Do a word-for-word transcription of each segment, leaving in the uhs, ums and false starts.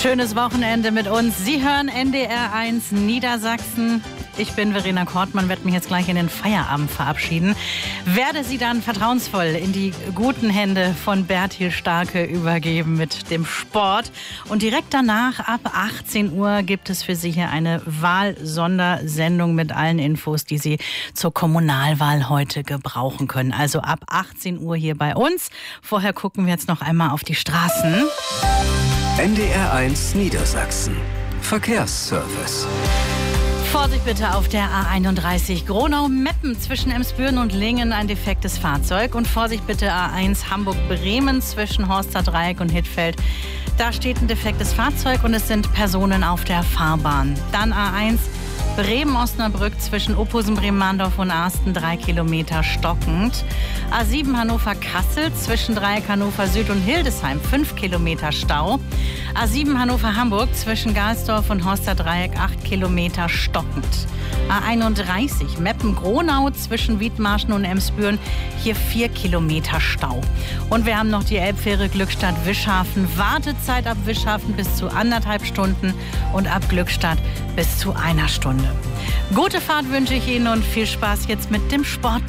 Schönes Wochenende mit uns. Sie hören N D R eins Niedersachsen. Ich bin Verena Kortmann, werde mich jetzt gleich in den Feierabend verabschieden. Werde Sie dann vertrauensvoll in die guten Hände von Bertil Starke übergeben mit dem Sport. Und direkt danach, ab achtzehn Uhr, gibt es für Sie hier eine Wahlsondersendung mit allen Infos, die Sie zur Kommunalwahl heute gebrauchen können. Also ab achtzehn Uhr hier bei uns. Vorher gucken wir jetzt noch einmal auf die Straßen. N D R eins Niedersachsen. Verkehrsservice. Vorsicht bitte auf der A einunddreißig Gronau-Meppen zwischen Emsbüren und Lingen ein defektes Fahrzeug. Und Vorsicht bitte A eins Hamburg-Bremen zwischen Horster Dreieck und Hittfeld. Da steht ein defektes Fahrzeug und es sind Personen auf der Fahrbahn. Dann A eins Bremen-Osnabrück zwischen Uphusen, Bremen-Mahndorf und Arsten, drei Kilometer stockend. A sieben Hannover-Kassel zwischen Dreieck Hannover Süd und Hildesheim, fünf Kilometer Stau. A sieben Hannover-Hamburg zwischen Galsdorf und Horster Dreieck, acht Kilometer stockend. A einunddreißig Meppen-Gronau zwischen Wiedmarschen und Emsbüren, hier vier Kilometer Stau. Und wir haben noch die Elbfähre Glückstadt-Wischhafen. Wartezeit ab Wischhafen bis zu anderthalb Stunden und ab Glückstadt bis zu einer Stunde. Gute Fahrt wünsche ich Ihnen und viel Spaß jetzt mit dem Sport.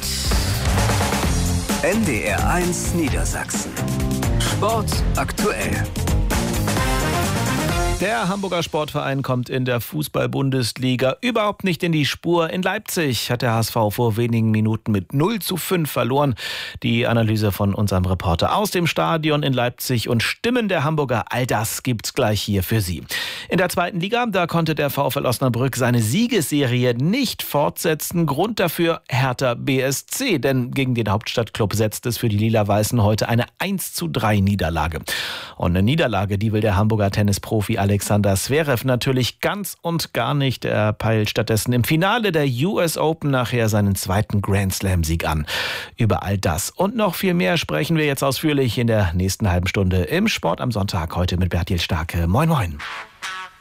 N D R eins Niedersachsen. Sport aktuell. Der Hamburger Sportverein kommt in der Fußball-Bundesliga überhaupt nicht in die Spur. In Leipzig hat der H S V vor wenigen Minuten mit null zu fünf verloren. Die Analyse von unserem Reporter aus dem Stadion in Leipzig und Stimmen der Hamburger, all das gibt's gleich hier für Sie. In der zweiten Liga, da konnte der VfL Osnabrück seine Siegesserie nicht fortsetzen. Grund dafür Hertha B S C, denn gegen den Hauptstadtklub setzt es für die Lila-Weißen heute eine eins zu drei Niederlage. Und eine Niederlage, die will der Hamburger Tennisprofi Alexander Zverev natürlich ganz und gar nicht. Er peilt stattdessen im Finale der U S Open nachher seinen zweiten Grand-Slam-Sieg an. Über all das und noch viel mehr sprechen wir jetzt ausführlich in der nächsten halben Stunde im Sport am Sonntag. Heute mit Bertil Starke. Moin, moin.